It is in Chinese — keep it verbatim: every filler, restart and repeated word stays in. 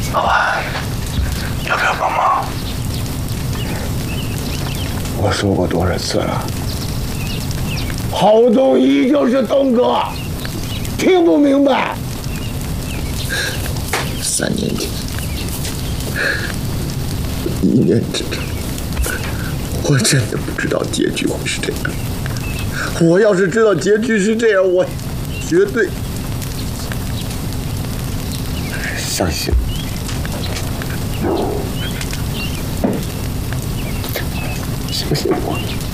老板，要不要帮忙？我说过多少次了，好东依旧是东哥，听不明白？ 三年前，一念之差，我真的不知道结局会是这样。我要是知道结局是这样，我绝对相信。相信我。